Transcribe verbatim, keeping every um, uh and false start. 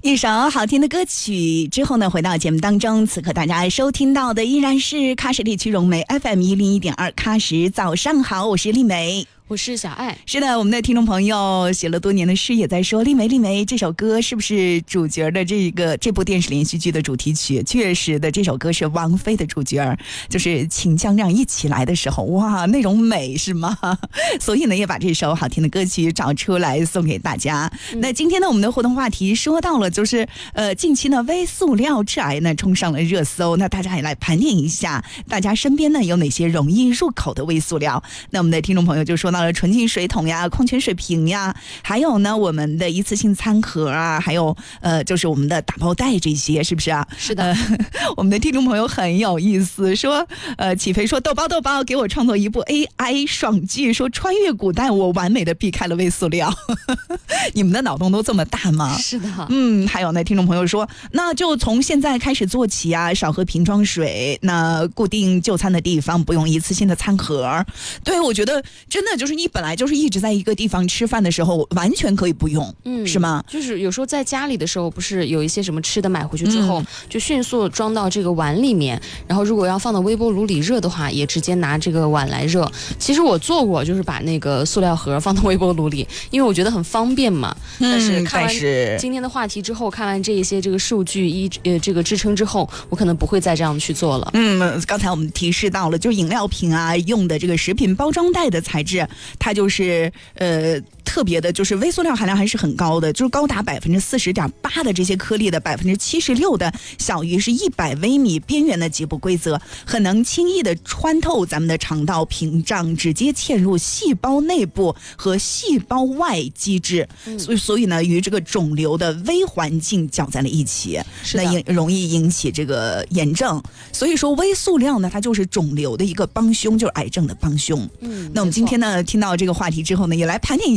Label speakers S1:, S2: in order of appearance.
S1: 一首好听的歌曲之后呢，回到节目当中，此刻大家收听到的依然是喀什地区融媒 F M 一零一点二喀什。早上好，我是丽梅。
S2: 我是小爱。
S1: 是的，我们的听众朋友写了多年的诗也在说，丽梅丽梅这首歌是不是主角的这个这部电视连续剧的主题曲？确实的，这首歌是王菲的主角，就是秦腔亮一起来的时候，哇，那种美是吗？所以呢，也把这首好听的歌曲找出来送给大家。嗯、那今天呢，我们的互动话题说到了，就是呃，近期呢微塑料致癌呢冲上了热搜，那大家也来盘点一下，大家身边呢有哪些容易入口的微塑料？那我们的听众朋友就说到了纯净水桶呀、矿泉水瓶呀，还有呢我们的一次性餐盒啊，还有呃就是我们的打包袋这些，是不是啊？
S2: 是的。
S1: 呃、我们的听众朋友很有意思，说呃起飞说豆包豆包给我创作一部 A I 爽剧，说穿越古代我完美的避开了微塑料。你们的脑洞都这么大吗？
S2: 是的。
S1: 嗯，还有呢听众朋友说，那就从现在开始做起啊，少喝瓶装水，那固定就餐的地方不用一次性的餐盒。对，我觉得真的就是你本来就是一直在一个地方吃饭的时候，完全可以不用，嗯，是吗？
S2: 就是有时候在家里的时候，不是有一些什么吃的买回去之后，嗯、就迅速装到这个碗里面，然后如果要放到微波炉里热的话，也直接拿这个碗来热。其实我做过，就是把那个塑料盒放到微波炉里，因为我觉得很方便嘛。嗯、但是看完今天的话题之后，看完这一些这个数据一呃这个支撑之后，我可能不会再这样去做了。
S1: 嗯，刚才我们提示到了，就是饮料瓶啊用的这个食品包装袋的材质，它就是呃特别的，就是微塑料含量还是很高的，就是高达百分之四十点八的这些颗粒的百分之七十六的小于是一百微米边缘的极不规则，很能轻易的穿透咱们的肠道屏障，直接嵌入细胞内部和细胞外基质，嗯、所以所以呢，与这个肿瘤的微环境搅在了一起，那引容易引起这个炎症。所以说微塑料呢，它就是肿瘤的一个帮凶，就是癌症的帮凶。嗯，那我们今天呢听到这个话题之后呢，也来盘点一下。